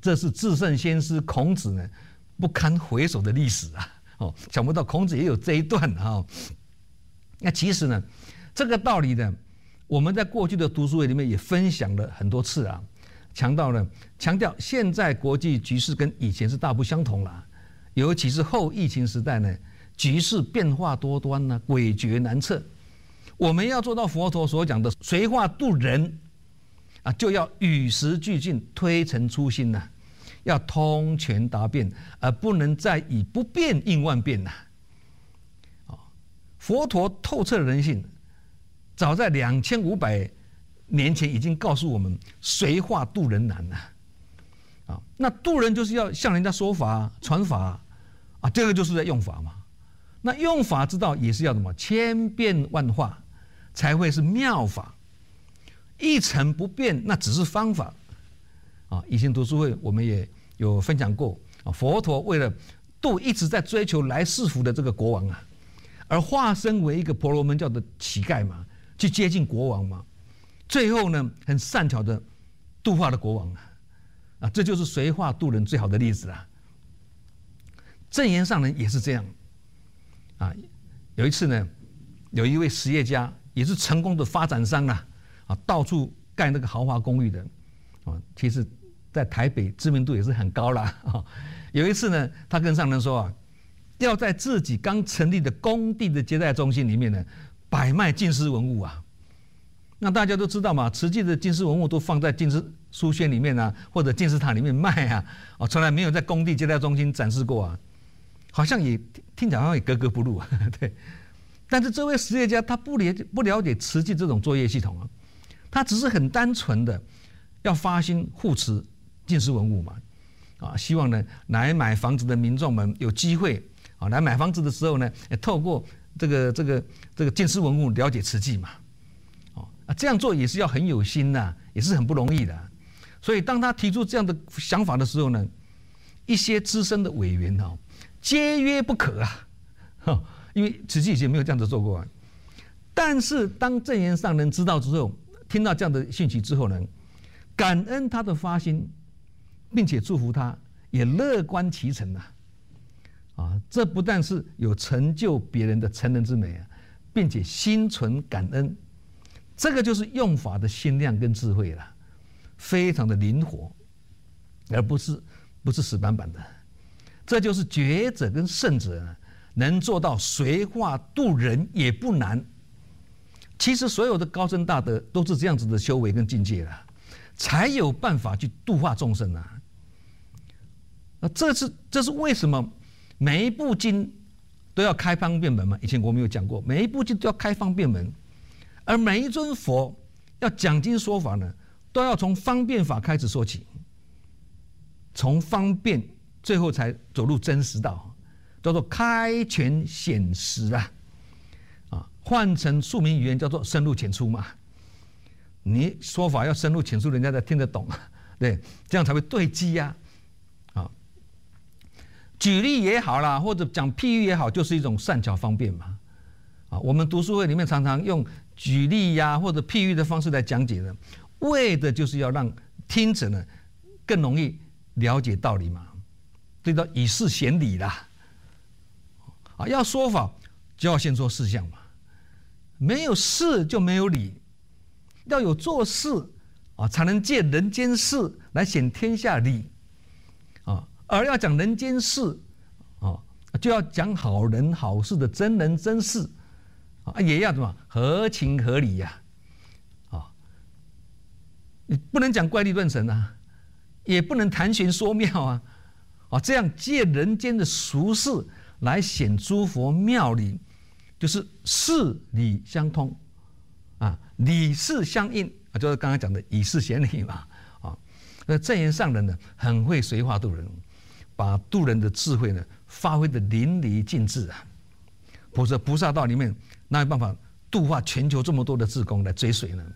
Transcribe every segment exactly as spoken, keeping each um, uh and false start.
这是至圣先师孔子呢不堪回首的历史啊！哦，想不到孔子也有这一段啊、哦。那其实呢，这个道理呢，我们在过去的读书会里面也分享了很多次啊，强调了强调现在国际局势跟以前是大不相同了，尤其是后疫情时代呢，局势变化多端呢、啊，诡谲难测。我们要做到佛陀所讲的随化度人啊，就要与时俱进，推陈出新呐、啊，要通权达变，而不能再以不变应万变呐、啊。佛陀透彻人性，早在两千五百年前已经告诉我们，随化度人难呐、啊。啊，那度人就是要向人家说法、传法啊，这个就是在用法嘛。那用法之道也是要什么？千变万化。才会是妙法，一成不变，那只是方法啊。以前读书会我们也有分享过啊，佛陀为了度一直在追求来世福的这个国王啊，而化身为一个婆罗门教的乞丐嘛，去接近国王嘛，最后呢，很善巧的度化了国王啊，啊，这就是随化度人最好的例子啦。证严上人也是这样啊，有一次呢，有一位实业家。也是成功的发展商啦，啊，到处盖那个豪华公寓的，啊，其实，在台北知名度也是很高啦。啊，有一次呢，他跟上人说啊，要在自己刚成立的工地的接待中心里面呢，摆卖进士文物啊。那大家都知道嘛，慈济的进士文物都放在进士书轩里面啊，或者进士塔里面卖啊，啊，从来没有在工地接待中心展示过啊，好像也听起来好像也格格不入啊，对。但是这位实业家他不了不了解慈济这种作业系统啊，他只是很单纯的要发心护持进士文物嘛，啊，希望呢来买房子的民众们有机会啊来买房子的时候呢，也透过这个这个这个进士文物了解慈济嘛，啊这样做也是要很有心呐、啊，也是很不容易的、啊。所以当他提出这样的想法的时候呢，一些资深的委员哦，皆曰不可啊，哈。因为慈济以前没有这样子做过啊，但是当证严上人知道之后，听到这样的讯息之后呢，感恩他的发心，并且祝福他，也乐观其成呐、啊，啊，这不但是有成就别人的成人之美啊，并且心存感恩，这个就是用法的心量跟智慧了，非常的灵活，而不是不是死板板的，这就是觉者跟圣者呢。能做到随化度人也不难。其实所有的高僧大德都是这样子的修为跟境界了，才有办法去度化众生啊。啊，这是这是为什么每一部经都要开方便门嘛？以前我们有讲过，每一部经都要开方便门，而每一尊佛要讲经说法呢，都要从方便法开始说起，从方便最后才走入真实道。叫做开权显实啊，啊，换成庶民语言叫做深入浅出嘛。你说法要深入浅出，人家才听得懂，对，这样才会对机呀、啊。啊，举例也好啦，或者讲譬喻也好，就是一种善巧方便嘛。啊，我们读书会里面常常用举例呀、啊、或者譬喻的方式来讲解的，为的就是要让听者呢更容易了解道理嘛。这叫以事显理啦。啊，要说法就要先说事相嘛，没有事就没有理，要有做事啊，才能借人间事来显天下理啊。而要讲人间事啊，就要讲好人好事的真人真事啊，也要什么合情合理呀、啊，啊，你不能讲怪力乱神啊，也不能谈玄说妙啊，啊，这样借人间的俗事。来显诸佛妙理，就是事理相通，啊，理事相应啊，就是刚才讲的以事显理嘛，啊，那证严上人呢，很会随化度人，把度人的智慧呢发挥的淋漓尽致啊，否则菩萨道里面哪有办法度化全球这么多的志工来追随呢？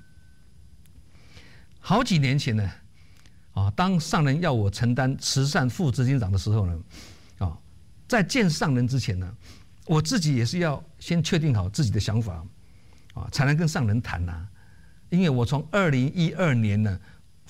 好几年前呢，啊，当上人要我承担慈善副执行长的时候呢，啊。在见上人之前呢，我自己也是要先确定好自己的想法，啊，才能跟上人谈呐、啊。因为我从二零一二年呢返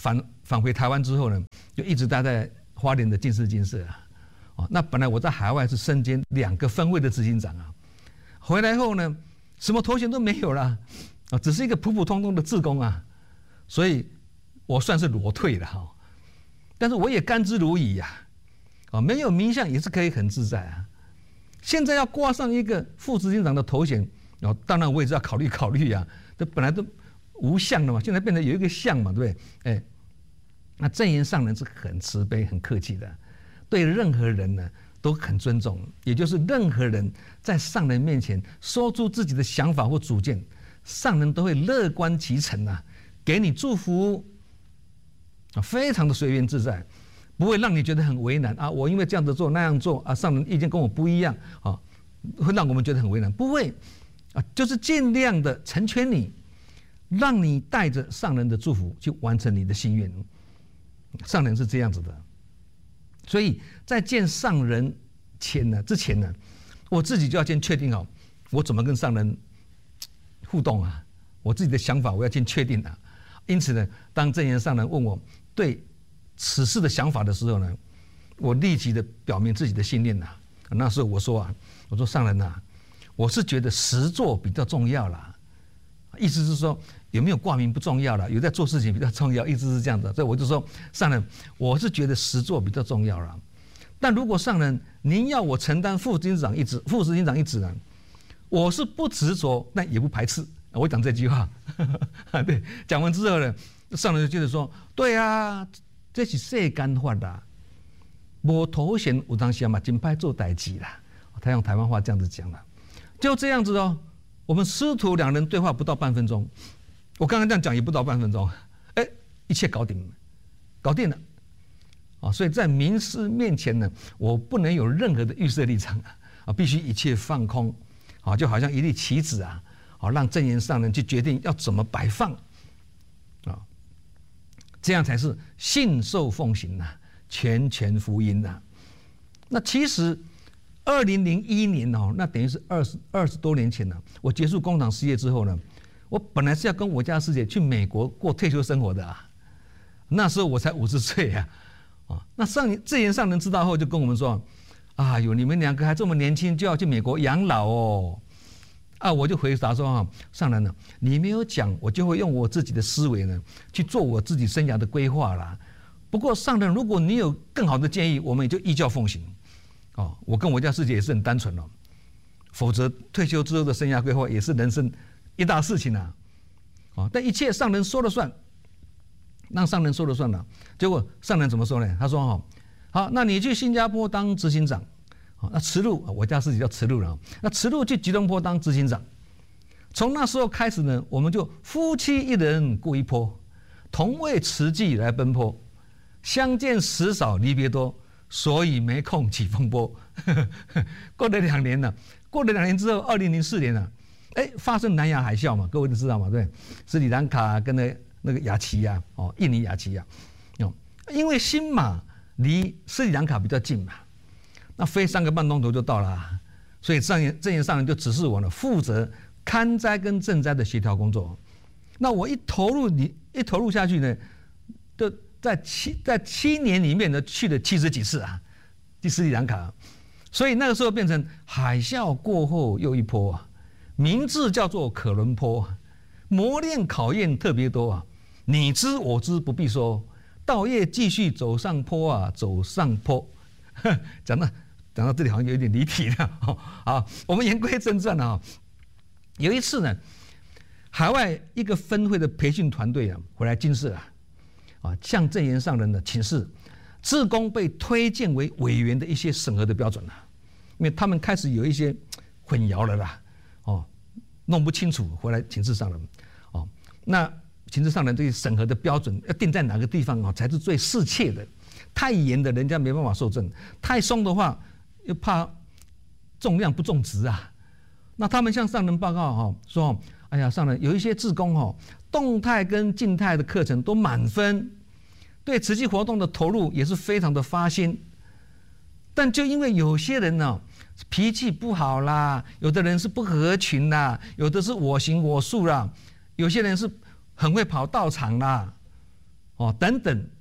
返回台湾之后呢，就一直待在花莲的净世金社啊。哦，那本来我在海外是身兼两个分会的执行长啊，回来后呢，什么头衔都没有了啊，只是一个普普通通的志工啊，所以我算是裸退了哈。但是我也甘之如饴呀，啊，没有名相也是可以很自在啊。现在要挂上一个副执行长的头衔，哦，当然我也是要考虑考虑呀。这本来都无相的嘛，现在变成有一个相嘛，对不对？哎，那正言上人是很慈悲、很客气的。对任何人呢都很尊重，也就是任何人在上人面前说出自己的想法或主见，上人都会乐观其成啊，给你祝福啊，非常的随缘自在，不会让你觉得很为难啊。我因为这样子做那样做啊，上人意见跟我不一样啊，会让我们觉得很为难，不会啊，就是尽量的成全你，让你带着上人的祝福去完成你的心愿。上人是这样子的。所以在见上人前呢，之前呢，我自己就要先确定好，我怎么跟上人互动啊，我自己的想法我要先确定啊。因此呢，当正言上人问我对此事的想法的时候呢，我立即的表明自己的信念呐。那时候我说啊，我说上人呐，我是觉得实做比较重要啦，意思是说有没有挂名不重要了，有在做事情比较重要，意思是这样的。所以我就说上人，我是觉得实做比较重要了。但如果上人您要我承担副执行长一职，副执行长一职呢，我是不执着，但也不排斥。我讲这句话，对，讲完之后呢，上人就接着说，对啊，这是世间法啦，无头衔有当时嘛，真歹做代志啦。他用台湾话这样子讲了，就这样子哦。我们师徒两人对话不到半分钟，我刚刚这样讲也不到半分钟，哎，一切搞定了，搞定了，啊，所以在名师面前呢，我不能有任何的预设立场啊，必须一切放空，啊，就好像一粒棋子啊，啊，让正言上人去决定要怎么摆放，啊，这样才是信受奉行呐，全权福音呐。那其实。二零零一年哦，那等于是二十二十多年前了。我结束工厂事业之后呢，我本来是要跟我家师姐去美国过退休生活的啊。那时候我才五十岁啊，啊，那上正言上人知道后就跟我们说，啊哟，你们两个还这么年轻就要去美国养老哦，啊，我就回答说啊，上人呢，你没有讲，我就会用我自己的思维呢去做我自己生涯的规划啦。不过上人，如果你有更好的建议，我们也就依教奉行。哦，我跟我家师姐也是很单纯哦，否则退休之后的生涯规划也是人生一大事情啊。哦，但一切上人说了算，让上人说了算了。结果上人怎么说呢？他说：“哈，好，那你去新加坡当执行长，好，那慈路，我家师姐叫慈路了，那慈路去吉隆坡当执行长。从那时候开始呢，我们就夫妻一人过一坡，同为慈济来奔波，相见时少离别多。”所以没空起风波。过了两年了，过了两年之后，二零零四年了，哎，发生南亚海啸嘛，各位都知道嘛，对，斯里兰卡跟那那个雅琪亚，哦，印尼雅琪亚，哦，因为新马离斯里兰卡比较近嘛，那飞三个半钟头就到了，所以正言正言上人就指示我呢，负责勘灾跟赈灾的协调工作。那我一投入你一投入下去呢，就。在七在七年里面呢，去了七十几次啊，去斯里兰卡，所以那个时候变成海啸过后又一波啊，名字叫做可伦坡，磨练考验特别多啊，你知我知不必说，道业继续走上坡啊，走上坡。讲到讲到这里好像有点离题了，好，我们言归正传啊，有一次呢，海外一个分会的培训团队啊，回来金社啊。啊，向正言上人的请示，志工被推荐为委员的一些审核的标准了，因为他们开始有一些混淆了啦，哦，弄不清楚，回来请示上人，哦，那请示上人对审核的标准要定在哪个地方啊，才是最适切的？太严的，人家没办法受证；太松的话，又怕重量不重质啊。那他们向上人报告哈，说，哎呀，上人有一些志工哈。动态跟静态的课程都满分，对慈济活动的投入也是非常的发心，但就因为有些人呢、哦、脾气不好啦，有的人是不合群啦，有的是我行我素啦，有些人是很会跑道场啦，哦等等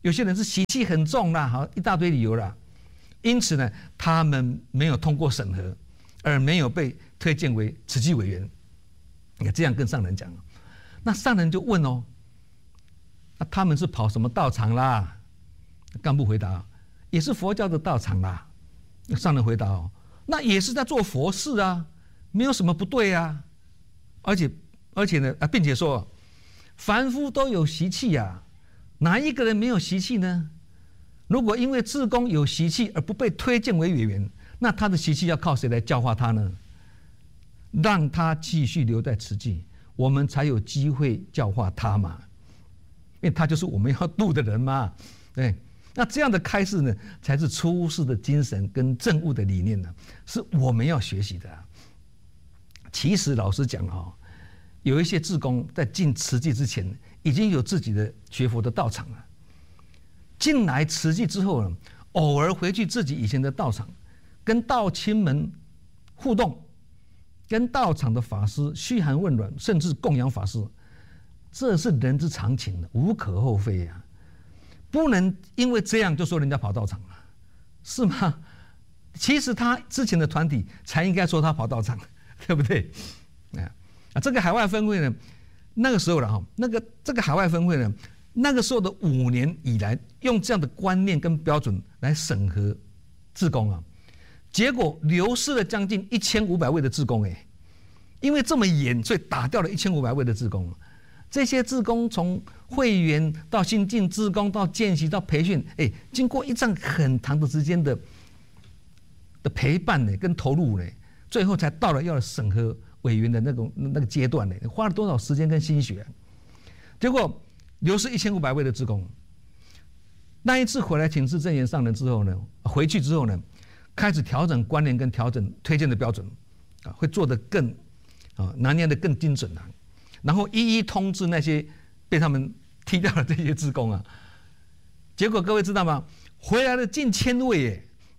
有些人是习气很重啦，好一大堆理由啦，因此呢，他们没有通过审核，而没有被推荐为慈济委员。你这样跟上人讲，那上人就问哦，那他们是跑什么道场啦？干部回答，也是佛教的道场啦。上人回答哦，那也是在做佛事啊，没有什么不对啊，而且而且呢啊，并且说，凡夫都有习气呀、啊。哪一个人没有习气呢？如果因为志工有习气而不被推荐为委员，那他的习气要靠谁来教化他呢？让他继续留在慈济，我们才有机会教化他嘛。因为他就是我们要度的人嘛。对，那这样的开示呢，才是出世的精神跟政务的理念呢，是我们要学习的、啊。其实老实讲哈，有一些志工在进慈济之前，已经有自己的学佛的道场了。进来慈济之后呢，偶尔回去自己以前的道场，跟道亲们互动，跟道场的法师嘘寒问暖，甚至供养法师，这是人之常情的，无可厚非呀、啊。不能因为这样就说人家跑道场了，是吗？其实他之前的团体才应该说他跑道场，对不对？啊，这个海外分会呢？那个时候了哈，那个这个海外分会呢，那个时候的五年以来，用这样的观念跟标准来审核志工啊，结果流失了将近一千五百位的志工哎，因为这么严，所以打掉了一千五百位的志工。这些志工从会员到新进志工到见习到培训，哎，经过一段很长的时间的的陪伴呢，跟投入呢，最后才到了要审核委员的那种那个阶段呢，花了多少时间跟心血、啊？结果流失一千五百位的志工。那一次回来请示正言上人之后呢，回去之后呢，开始调整观念跟调整推荐的标准，啊，会做得更啊拿捏得更精准啊，然后一一通知那些被他们踢掉的这些志工啊。结果各位知道吗？回来了近千位耶。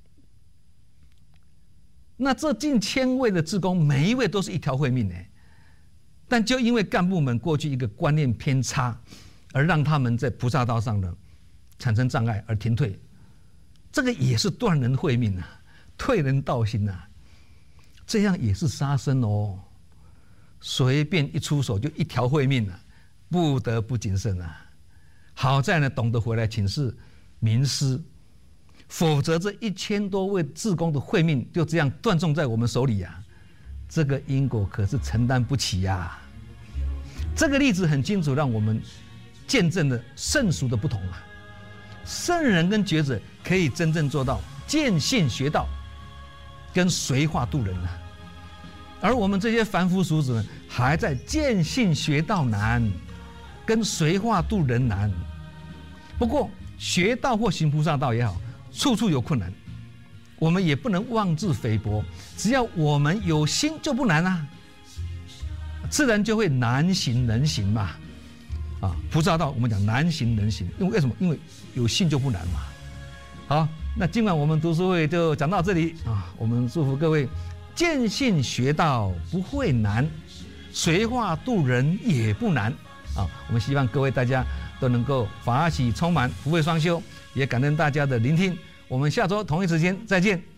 那这近千位的志工，每一位都是一条慧命哎，但就因为干部们过去一个观念偏差，而让他们在菩萨道上呢产生障碍而停退，这个也是断人慧命啊，退人道心啊，这样也是杀生哦。随便一出手就一条慧命啊，不得不谨慎啊。好在呢，懂得回来请示明师。否则，这一千多位志工的慧命就这样断送在我们手里呀、啊，这个因果可是承担不起呀、啊。这个例子很清楚，让我们见证了圣俗的不同啊。圣人跟觉者可以真正做到见性学道，跟随化度人啊，而我们这些凡夫俗子呢，还在见性学道难，跟随化度人难。不过学道或行菩萨道也好，处处有困难，我们也不能妄自菲薄。只要我们有心，就不难啊，自然就会难行能行嘛。啊，菩萨道我们讲难行能行，因为为什么？因为有心就不难嘛。好，那今晚我们读书会就讲到这里啊。我们祝福各位见性学道不会难，随化度人也不难啊。我们希望各位大家都能够法喜充满，福慧双修。也感恩大家的聆听，我们下周同一时间再见。